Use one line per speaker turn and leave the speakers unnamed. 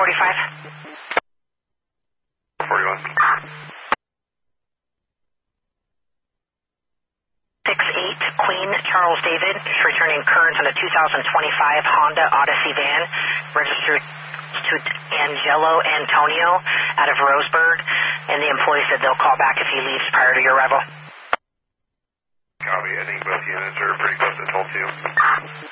41.
68 Queen Charles David is returning current on a 2025 Honda Odyssey van registered to Angelo Antonio out of Roseburg, and the employee said they'll call back if he leaves prior to your arrival.
Copy. I think both units are pretty close to toll 2.